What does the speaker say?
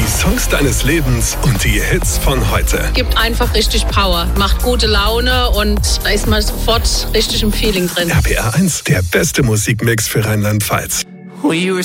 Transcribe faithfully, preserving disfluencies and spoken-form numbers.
Songs deines Lebens und die Hits von heute. Gibt einfach richtig Power, macht gute Laune und da ist man sofort richtig im Feeling drin. R P R eins, der beste Musikmix für Rheinland-Pfalz. We were